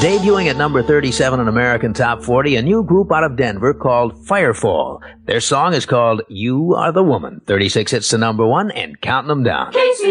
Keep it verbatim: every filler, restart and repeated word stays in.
Debuting at number thirty-seven on American Top forty, a new group out of Denver called Firefall. Their song is called You Are the Woman. thirty-six hits to number one and counting them down. Casey.